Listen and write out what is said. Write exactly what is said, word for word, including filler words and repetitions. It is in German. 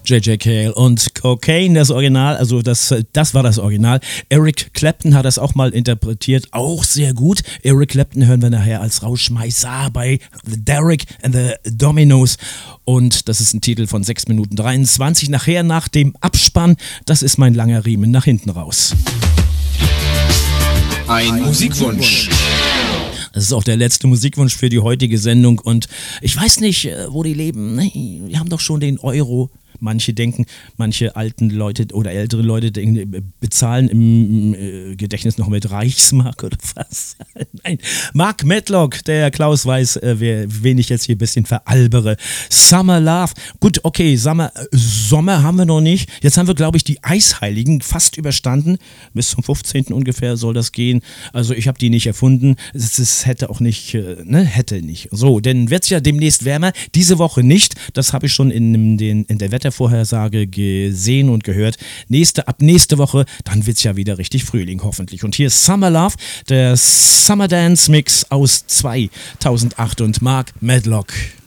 J J Cale und Cocaine, das Original, also das, das war das Original. Eric Clapton hat das auch mal interpretiert, auch sehr gut. Eric Clapton hören wir nachher als Rausschmeißer bei The Derek and the Dominos und das ist ein Titel von sechs Minuten dreiundzwanzig. Nachher nach dem Abspann, das ist mein langer Riemen nach hinten raus. Ein Musikwunsch. Das ist auch der letzte Musikwunsch für die heutige Sendung und ich weiß nicht, wo die leben. Wir haben doch schon den Euro. Manche denken, manche alten Leute oder ältere Leute denken, bezahlen im äh, Gedächtnis noch mit Reichsmark oder was. Nein, Mark Medlock, der Klaus weiß, äh, wer, wen ich jetzt hier ein bisschen veralbere. Summer Love. Gut, okay, Sommer, äh, Sommer haben wir noch nicht. Jetzt haben wir, glaube ich, die Eisheiligen fast überstanden. Bis zum fünfzehnten ungefähr soll das gehen. Also ich habe die nicht erfunden. Es, es hätte auch nicht, äh, ne, hätte nicht. So, denn wird es ja demnächst wärmer. Diese Woche nicht. Das habe ich schon in, den, in der Wettervorhersage gesehen und gehört. Nächste, ab nächste Woche, dann wird es ja wieder richtig Frühling, hoffentlich. Und hier ist Summer Love, der Summer Dance Mix aus zweitausendacht und Mark Medlock.